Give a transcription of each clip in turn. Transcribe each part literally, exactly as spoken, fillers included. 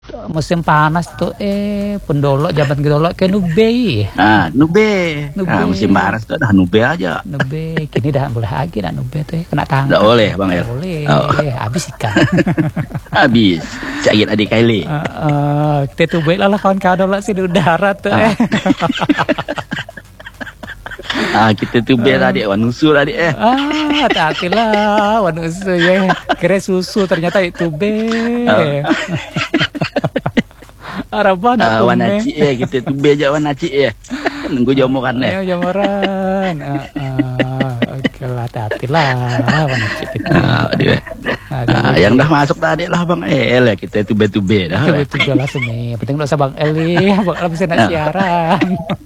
musim panas tuh eh pendolok jabat gedolok ke nube. Ah, nube. Nube. Ah, musim panas tuh dah nube aja. Nube, kini dah boleh lagi dah nube tuh kena tangkap. Nggak boleh, Bang El. Boleh, Oh. habis ikan. Habis. Cait adik Kaili. Uh, uh, kita tuh baiklah kawan-kawan dolok sih di udara tuh eh. Ah, kita tu bel adik, wan usul adik eh. Ah, hati-hati lah, wan usul ya. Kira susu ternyata itu be. Araban Ah, aku wan me. acik eh, kita tu bel je wan acik eh. Nunggu jamuran eh. Ayo jamuran. Ah, ah, oke lah, hati-hati lah, wan acik kita. Ah, dia. Ah, yang dah masuk tadi lah Bang El ya, kita tu bel tu bel dah. Itu betul lah sini. Penting lu usah Bang Eli, Bang El bisa nak siaran.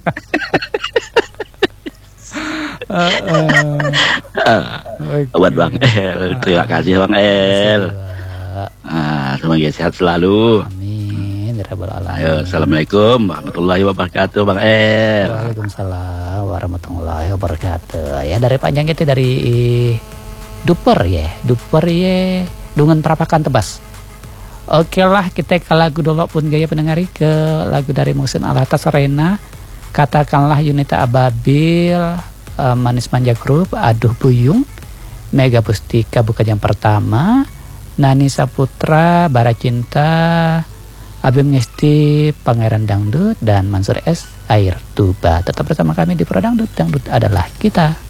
Uh, uh. Okay. Buat Bang El, terima kasih Bang El. Ah, semoga sehat selalu. Amin, ya rabbal alamin. Ayo, assalamualaikum warahmatullahi wabarakatuh Bang El. Waalaikumsalam warahmatullahi wabarakatuh. Ya dari panjang itu dari Duper ya, Duper ya, dengan perapakan tebas. Oke lah, kita ke lagu dulu pun gaya pendengari ke lagu dari Muhsin Alatas Rena. Katakanlah Yunita Ababil. Uh, Manis Manja Group, Aduh Buyung, Mega Pustika bukan yang pertama, Nani Saputra, Bara Cinta, Abim Ngesti, Pangeran Dangdut, dan Mansur S, Air Tuba. Tetap bersama kami di Pro Dangdut, Dangdut adalah kita.